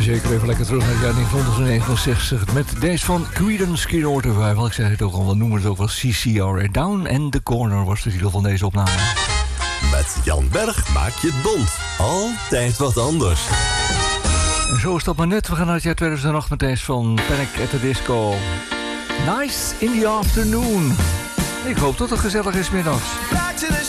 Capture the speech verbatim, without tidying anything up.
zeker even lekker terug naar het jaar negentien negenenzestig met deze van Creedence Clearwater Revival. Ik zei het ook al, we noemen het ook wel C C R. Down and the Corner was de titel van deze opname. Met Jan Berg maak je het bont. Altijd wat anders. En zo is dat maar net. We gaan naar het jaar tweeduizend acht met deze van Panic at the Disco. Nice in the afternoon. Ik hoop dat het gezellig is middags.